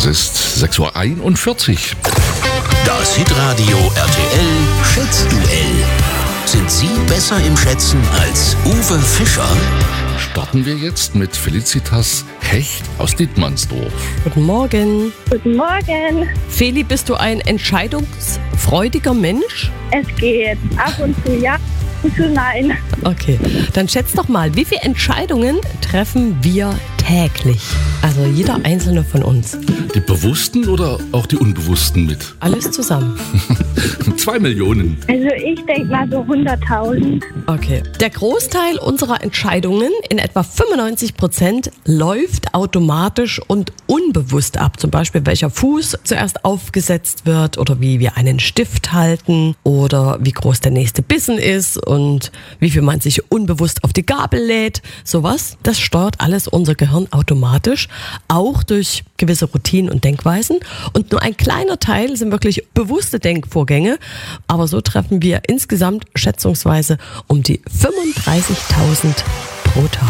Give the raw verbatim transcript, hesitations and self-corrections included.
Es ist sechs Uhr einundvierzig. Das Hitradio R T L Schätzduell. Sind Sie besser im Schätzen als Uwe Fischer? Starten wir jetzt mit Felicitas Hecht aus Dittmannsdorf. Guten Morgen. Guten Morgen. Feli, bist du ein entscheidungsfreudiger Mensch? Es geht. Ab und zu ja, ab und zu nein. Okay, dann schätz doch mal, wie viele Entscheidungen treffen wir täglich? Also jeder einzelne von uns. Die Bewussten oder auch die Unbewussten mit? Alles zusammen. Zwei Millionen. Also ich denke mal so hunderttausend. Okay. Der Großteil unserer Entscheidungen, in etwa fünfundneunzig Prozent, läuft automatisch und unbewusst ab. Zum Beispiel, welcher Fuß zuerst aufgesetzt wird oder wie wir einen Stift halten oder wie groß der nächste Bissen ist und wie viel man sich unbewusst auf die Gabel lädt. Sowas, das steuert alles unser Gehirn automatisch, auch durch gewisse Routinen und Denkweisen. Und nur ein kleiner Teil sind wirklich bewusste Denkvorgänge. Aber so treffen wir insgesamt schätzungsweise um die fünfunddreißigtausend pro Tag.